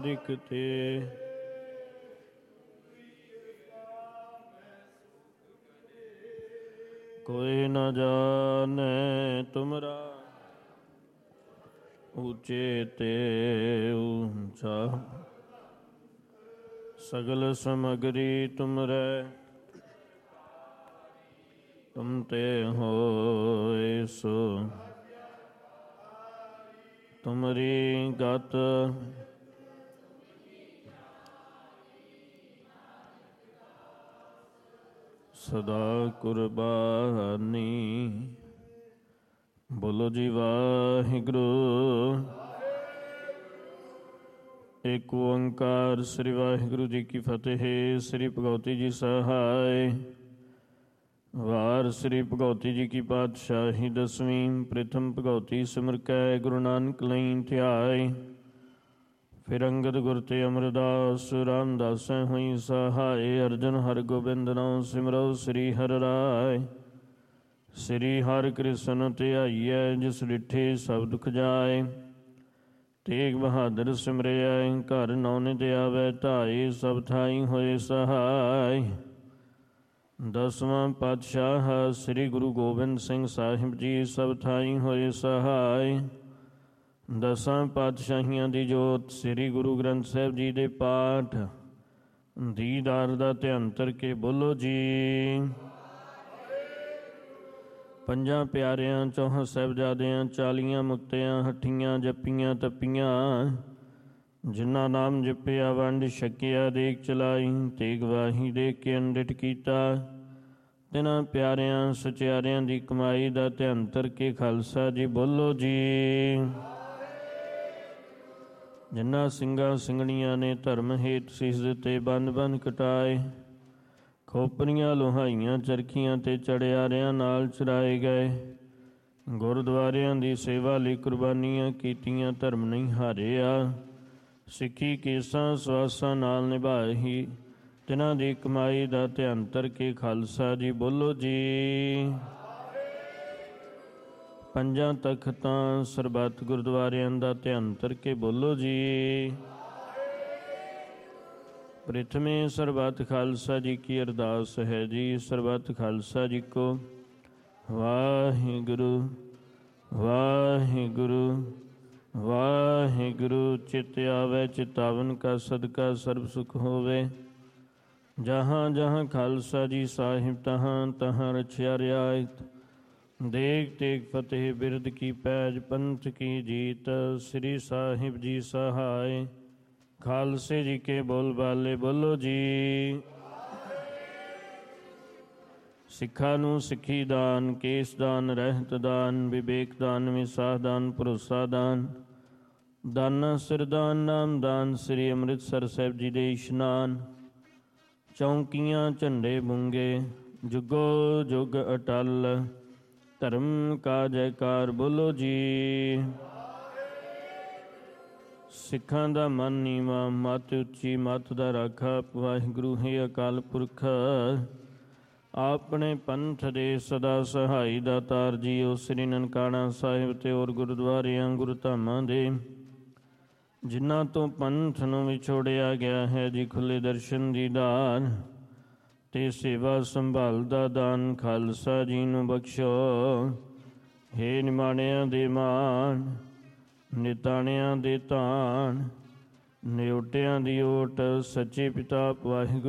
ਤਾਰਿਕ ਤੇ ਕੋਈ ਨ ਜਾਣੈ ਤੁਮਰਾ ਊਚੇ ਤੇ ਊਚਾ ਸਗਲ ਸਮਗਰੀ ਤੁਮਰੈ ਤੁਮ ਤੇ ਹੋਇ ਸੋ ਤੁਮਰੀ ਗਤ ਸਦਾ ਕੁਰਬਾਨੀ। ਬੋਲੋ ਜੀ ਵਾਹਿਗੁਰੂ। ਏਕ ਓੰਕਾਰ ਸ੍ਰੀ ਵਾਹਿਗੁਰੂ ਜੀ ਕੀ ਫਤਿਹ। ਸ੍ਰੀ ਭਗਉਤੀ ਜੀ ਸਹਾਇ। ਵਾਰ ਸ੍ਰੀ ਭਗਉਤੀ ਜੀ ਕੀ ਪਾਤਸ਼ਾਹੀ ਦਸਵੀਂ। ਪ੍ਰਥਮ ਭਗਉਤੀ ਸਿਮਰ ਕੈ ਗੁਰੂ ਨਾਨਕ ਲਈ ਧਿਆਇ। ਫਿਰ ਅੰਗਦ ਗੁਰ ਤੇ ਅਮਰਦਾਸ ਰਾਮਦਾਸੈ ਹੋਈ ਸਹਾਇ। ਅਰਜਨ ਹਰਗੋਬਿੰਦ ਨਾਉ ਸਿਮਰਉ ਸ੍ਰੀ ਹਰਿ ਰਾਇ। ਸ੍ਰੀ ਹਰਿ ਕ੍ਰਿਸ਼ਨ ਧਿਆਈਐ ਜਿਸ ਡਿਠੇ ਸਭ ਦੁਖ ਜਾਏ। ਤੇਗ ਬਹਾਦਰ ਸਿਮਰਿਐ ਘਰ ਨੌ ਨਿਤ ਆਵੈ ਧਾਇ। ਸਭ ਥਾਈ ਹੋਏ ਸਹਾਇ। ਦਸਵਾਂ ਪਾਤਸ਼ਾਹ ਸ੍ਰੀ ਗੁਰੂ ਗੋਬਿੰਦ ਸਿੰਘ ਸਾਹਿਬ ਜੀ ਸਭ ਥਾਈ ਹੋਏ ਸਹਾਇ। ਦਸਾਂ ਪਾਤਸ਼ਾਹੀਆਂ ਦੀ ਜੋਤ ਸ੍ਰੀ ਗੁਰੂ ਗ੍ਰੰਥ ਸਾਹਿਬ ਜੀ ਦੇ ਪਾਠ ਦੀਦਾਰ ਦਾ ਧਿਆਨ ਧਰ ਕੇ ਬੋਲੋ ਜੀ। ਪੰਜਾਂ ਪਿਆਰਿਆਂ ਚੌਹਾਂ ਸਾਹਿਬਜ਼ਾਦਿਆਂ 40 ਮੁਕਤਿਆਂ ਹੱਠੀਆਂ ਜੱਪੀਆਂ ਤੱਪੀਆਂ ਜਿਨ੍ਹਾਂ ਨਾਮ ਜਪਿਆ ਵੰਡ ਛਕਿਆ ਦੇਖ ਚਲਾਈ। ਤੇਗ ਵਾਹੀ ਦੇਖ ਕੇ ਅੰਡਿਠ ਕੀਤਾ ਤਿਨਾਂ ਪਿਆਰਿਆਂ ਸਚਿਆਰਿਆਂ ਦੀ ਕਮਾਈ ਦਾ ਧਿਆਨ ਧਰ ਕੇ ਖਾਲਸਾ ਜੀ ਬੋਲੋ ਜੀ। ਜਿਨ੍ਹਾਂ ਸਿੰਘਾਂ ਸਿੰਘਣੀਆਂ ਨੇ ਧਰਮ ਹੇਤ ਸੀਸ ਦਿੱਤੇ ਬੰਦ ਬੰਦ ਕਟਾਏ। ਖੋਪਰੀਆਂ ਲੋਹਾਈਆਂ ਚਰਖੀਆਂ ਤੇ ਚੜਿਆਰਿਆਂ ਨਾਲ ਚਰਾਏ ਗਏ। ਗੁਰਦੁਆਰਿਆਂ ਦੀ ਸੇਵਾ ਲਈ ਕੁਰਬਾਨੀਆਂ ਕੀਤੀਆਂ ਧਰਮ ਨਹੀਂ ਹਾਰਿਆ। ਸਿੱਖੀ ਕੇਸਾਂ ਸਵਾਸਾਂ ਨਾਲ ਨਿਭਾਈ ਤਿਨਾਂ ਦੀ ਕਮਾਈ ਦਾ ਧਿਆਨ ਧਰ ਕੇ ਖਾਲਸਾ ਜੀ ਬੋਲੋ ਜੀ। ਪੰਜਾਂ ਤਖਤਾਂ ਸਰਬੱਤ ਗੁਰਦੁਆਰਿਆਂ ਦਾ ਧਿਆਨ ਧਰ ਕੇ ਬੋਲੋ ਜੀ। ਪ੍ਰਥਮੇ ਸਰਬੱਤ ਖਾਲਸਾ ਜੀ ਕੀ ਅਰਦਾਸ ਹੈ ਜੀ। ਸਰਬੱਤ ਖਾਲਸਾ ਜੀ ਕੋ ਵਾਹਿਗੁਰੂ ਵਾਹਿਗੁਰੂ ਵਾਹਿਗੁਰੂ। ਚਿਤ ਆਵੈ ਚਿਤਾਵਨ ਕਾ ਸਦਕਾ ਸਰਬ ਸੁਖ ਹੋਵੇ। ਜਹਾਂ ਜਹਾਂ ਖਾਲਸਾ ਜੀ ਸਾਹਿਬ ਤਹਾਂ ਤਹਾਂ ਰਛਿਆ ਰਿਆਇਤ। ਦੇਗ ਤੇਗ ਫਤਿਹ ਬਿਰਦ ਕੀ ਪੈਜ ਪੰਥ ਕੀ ਜੀਤ। ਸ੍ਰੀ ਸਾਹਿਬ ਜੀ ਸਹਾਇ। ਖਾਲਸੇ ਜੀ ਕੇ ਬੋਲ ਬਾਲੇ ਬੋਲੋ ਜੀ। ਸਿੱਖਾਂ ਨੂੰ ਸਿੱਖੀ ਦਾਨ ਕੇਸ ਦਾਨ ਰਹਿਤ ਦਾਨ ਵਿਵੇਕ ਦਾਨ ਵਿਸਾਹ ਦਾਨ ਭਰੋਸਾ ਦਾਨ ਦਾਨਾ ਸਿਰ ਦਾਨ ਨਾਮ ਦਾਨ। ਸ੍ਰੀ ਅੰਮ੍ਰਿਤਸਰ ਸਾਹਿਬ ਜੀ ਦੇ ਇਸ਼ਨਾਨ ਚੌਂਕੀਆਂ ਝੰਡੇ ਬੁੰਗੇ ਜੁਗੋ ਜੁਗ ਅਟਲ। ਧਰਮ ਕਾ ਜੈਕਾਰ ਬੋਲੋ ਜੀ। ਸਿੱਖਾਂ ਦਾ ਮਨ ਨੀਵਾਂ ਮੱਤ ਉੱਚੀ ਮੱਤ ਦਾ ਰਾਖਾ। ਵਾਹਿਗੁਰੂ ਹੈ ਅਕਾਲ ਪੁਰਖ ਆਪਣੇ ਪੰਥ ਦੇ ਸਦਾ ਸਹਾਈ ਦਾਤਾਰ ਜੀਓ। ਸ੍ਰੀ ਨਨਕਾਣਾ ਸਾਹਿਬ ਤੇ ਹੋਰ ਗੁਰਦੁਆਰਿਆਂ ਗੁਰਧਾਮਾਂ ਦੇ ਜਿਨ੍ਹਾਂ ਤੋਂ ਪੰਥ ਨੂੰ ਵਿਛੋੜਿਆ ਗਿਆ ਹੈ ਜੀ ਖੁੱਲ੍ਹੇ ਦਰਸ਼ਨ ਦੀਦਾਰ ਤੇ ਸੇਵਾ ਸੰਭਾਲ ਦਾ ਦਾਨ ਖਾਲਸਾ ਜੀ ਨੂੰ ਬਖਸ਼ੋ। ਹੇ ਨਿਮਾਣਿਆਂ ਦੇ ਮਾਣ ਨਿਤਾਣਿਆਂ ਦੇ ਧਾਨ ਨਿਓਟਿਆਂ ਦੀ ਓਟ ਸੱਚੇ ਪਿਤਾ ਵਾਹਿਗੁਰੂ